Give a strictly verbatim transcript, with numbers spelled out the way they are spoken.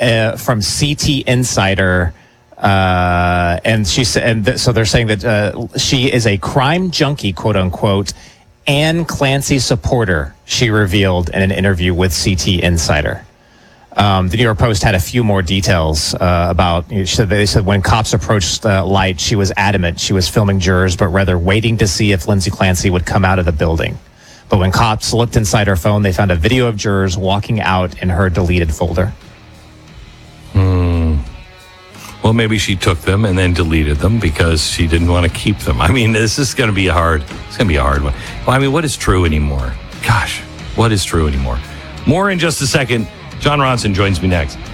uh, from C T Insider. Uh, and she said, and th- so they're saying that uh, she is a crime junkie, quote unquote, Anne Clancy supporter, she revealed in an interview with C T Insider. Um, the New York Post had a few more details uh, about, you know, she said, they said when cops approached the light, she was adamant she was filming jurors, but rather waiting to see if Lindsay Clancy would come out of the building. But when cops looked inside her phone, they found a video of jurors walking out in her deleted folder. Hmm. Well, maybe she took them and then deleted them because she didn't want to keep them. I mean, this is going to be hard. It's going to be a hard one. Well, I mean, what is true anymore? Gosh, what is true anymore? More in just a second. John Ronson joins me next.